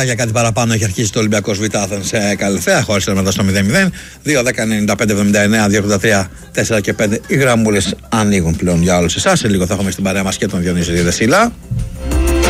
Για κάτι παραπάνω έχει αρχίσει το Ολυμπιακός Β' Άθενς Καλυθέα, χώρισε μετά στο 0-0. 2-10-95-79, 2-83, 4 και 5. Οι γραμμούλες ανοίγουν πλέον για όλους εσάς. Σε λίγο θα έχουμε στην παρέα μας και τον Διονύση Διεδεσίλα.